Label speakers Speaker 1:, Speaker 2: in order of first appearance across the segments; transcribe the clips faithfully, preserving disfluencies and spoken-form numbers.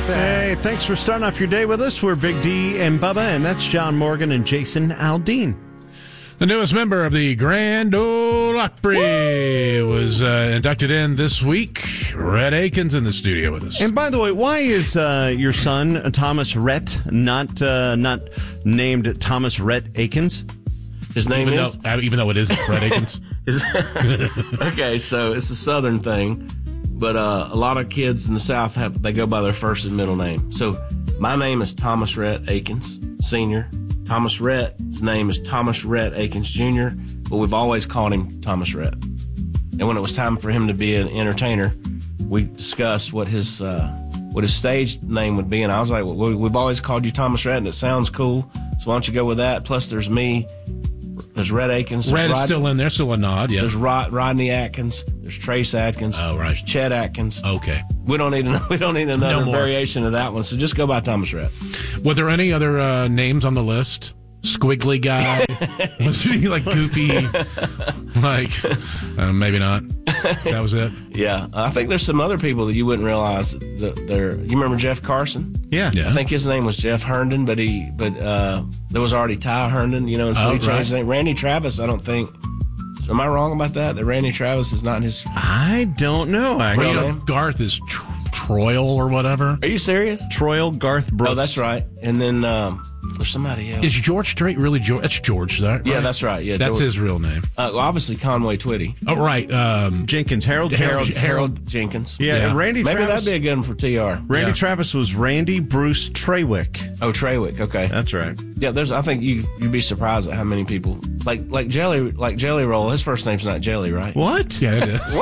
Speaker 1: that.
Speaker 2: Hey, thanks for starting off your day with us. We're Big D and Bubba, and that's John Morgan and Jason Aldean.
Speaker 3: The newest member of the Grand Ole Opry was uh, inducted in this week. Rhett Akins in the studio with us.
Speaker 2: And by the way, why is uh, your son Thomas Rhett not uh, not named Thomas Rhett Akins?
Speaker 4: His name
Speaker 3: even
Speaker 4: is?
Speaker 3: Though, uh, even though it isn't Rhett Akins.
Speaker 4: Okay, so it's a Southern thing, but uh, a lot of kids in the South, have they go by their first and middle name. So my name is Thomas Rhett Akins, Senior Thomas Rhett's name is Thomas Rhett Akins, Junior, but we've always called him Thomas Rhett. And when it was time for him to be an entertainer, we discussed what his uh, what his stage name would be, and I was like, well, we've always called you Thomas Rhett, and it sounds cool, so why don't you go with that? Plus, there's me, there's Rhett Akins.
Speaker 3: Rhett is
Speaker 4: Rod-
Speaker 3: still in there, still a nod, yeah.
Speaker 4: There's Rod- Rodney Atkins, there's Trace Atkins,
Speaker 3: oh, right.
Speaker 4: there's Chet Atkins.
Speaker 3: Okay.
Speaker 4: We don't need we don't need another
Speaker 3: No
Speaker 4: variation of that one, so just go by Thomas Rhett.
Speaker 3: Were there any other uh, names on the list? Squiggly guy? Was he like goofy? Like, uh, maybe not. That was it?
Speaker 4: Yeah. I think there's some other people that you wouldn't realize that they're. You remember Jeff Carson?
Speaker 2: Yeah.
Speaker 3: Yeah.
Speaker 4: I think his name was Jeff Herndon, but he but uh, there was already Ty Herndon, you know, and so
Speaker 3: Oh,
Speaker 4: he changed
Speaker 3: right.
Speaker 4: his name. Randy Travis, I don't think. Am I wrong about that? That Randy Travis is not his.
Speaker 2: I don't know,
Speaker 3: Well,
Speaker 2: actually.
Speaker 3: you know,
Speaker 4: name?
Speaker 3: Garth is tr- Troyle or whatever.
Speaker 4: Are you serious?
Speaker 2: Troyle Garth Brooks.
Speaker 4: Oh, that's right. And then um, there's somebody else.
Speaker 3: Is George Strait really George? That's George, is that right?
Speaker 4: Yeah, that's right. Yeah,
Speaker 3: That's
Speaker 4: George.
Speaker 3: his real name.
Speaker 4: Uh, well, obviously Conway Twitty.
Speaker 3: Oh, right. Um,
Speaker 2: Jenkins. Harold
Speaker 4: Harold
Speaker 2: Jenkins.
Speaker 4: Harold Jenkins.
Speaker 2: Yeah,
Speaker 3: Yeah.
Speaker 2: and Randy
Speaker 4: Maybe
Speaker 2: Travis.
Speaker 4: that'd be a good one for T R.
Speaker 2: Randy
Speaker 3: Yeah.
Speaker 2: Travis was Randy Bruce Treywick.
Speaker 4: Oh, Treywick. Okay.
Speaker 2: That's right.
Speaker 4: Yeah, there's. I think you you'd be surprised at how many people like like Jelly like Jelly Roll. His first name's not Jelly, right?
Speaker 2: What?
Speaker 3: yeah, it is.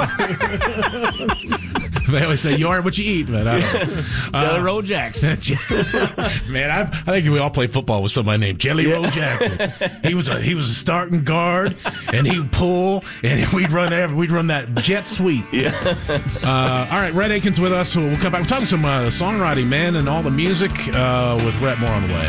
Speaker 3: They always say, you are what you eat, but I don't know.
Speaker 4: Jelly Roll Jackson.
Speaker 3: Man, I, I think we all played football with somebody named Jelly Roll Jackson. He was a he was a starting guard, and he'd pull, and we'd run every, we'd run that jet sweep.
Speaker 4: Yeah.
Speaker 3: Uh, all right, Rhett Akins with us. We'll come back. We're talking some uh, songwriting, man, and all the music uh, with Rhett. More on the way.